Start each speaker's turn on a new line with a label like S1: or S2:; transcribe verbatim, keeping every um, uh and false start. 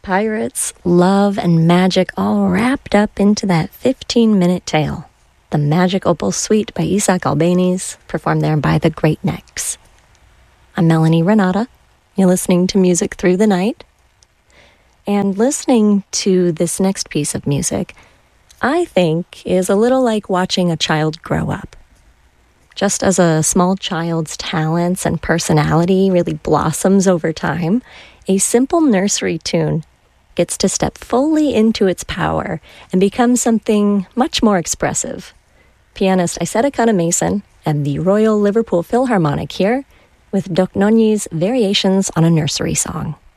S1: Pirates, love, and magic all wrapped up into that fifteen-minute tale. The Magic Opal Suite by Isaac Albéniz, performed there by the Great Necks. I'm Melanie Renata. You're listening to Music Through the Night. And listening to this next piece of music, I think, is a little like watching a child grow up. Just as a small child's talents and personality really blossoms over time, a simple nursery tune gets to step fully into its power and become something much more expressive. Pianist Aiseta Kana-Mason and the Royal Liverpool Philharmonic here with Doc Nonyi's Variations on a Nursery Song.